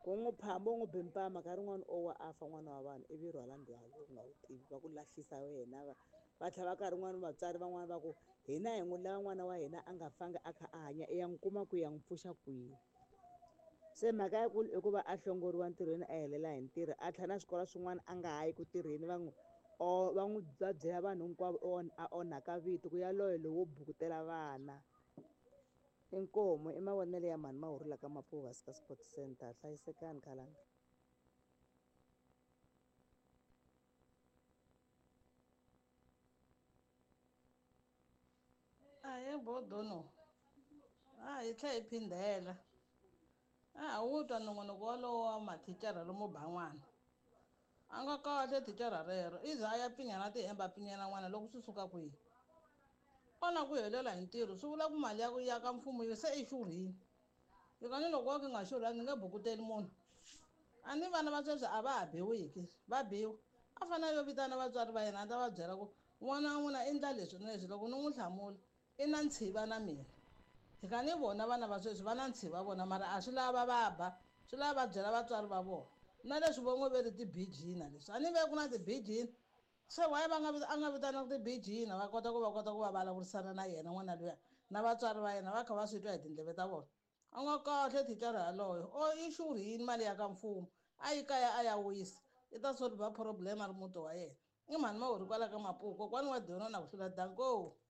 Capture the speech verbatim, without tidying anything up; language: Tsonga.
ku n'wi phamba u n'wi bempama nkarhi wun'wani o wa a fa n'wana wa vanhu ivi rhwala ndzhwalo u nga wu tivi va ku lahlisa wena va va tlhela va karhi n'wana vatswari van'wana va ku hina hi n'wi lava n'wana wa hina a nga fangi a kha a hanya i ya n'wi kuma ku ya n'wi pfuxa kwihi se mhaka ya ku i ku va a hlongoriwa ntirhweni a helela hi ntirho a tlhela na swikolo swin'wana a nga ha yi ku tirheni va n'wi or va n'wi va byela vanhu hinkwavo a onhaka vito ku yaloye lowo bukutela vana inkomu i mavonelo ya mhani Mawuwurula ka Mapuvo ka Sport Center hlayisekani khalanga. Ahee bodono a hi tlhela hi phindela a wu twa nongonoko walowo wa mathicara lomu ban'wana a nga kahle thicara rero i za a ya pfinyana tihembe a pfinyana n'wana loko swi suka kwihi kona ku helela hi ntirho swi vula ku mali ya ku ya ka mfumo yi se i xurhile hikani loko wa ku nga xurhangi ni nge bukuteli munhu a ni vana va sweswi a va ha biwiki va biwa a fanele yo vitana vatswari va yena a ta va byela ku n'wana wa n'wina i endla leswi na leswi loko ni n'wi hlamula i na ntshivha na mina hi ka ni vona vana va sweswi va na ntshivha vona mara a swi lava va ba swi lava va byela vatswari va vona na leswi vo n'wi ve ri tibijina leswi a ni ve ku na tibijina se why va nga a nga vitanaka tibijina va kota ku va kota ku va vulavurisana na yena n'wana luya na vatswari va yena va kha va swi twa hi tindleve ta vona a nga kahle thicara yaloyo o i xurhile mali ya ka mfumo a yi kaya a ya wisa i ta solver problem a ri muti wa yena i mhani Mawuwurula kwala ka Mapuvo kokwani wa Dona na ku hlula danko.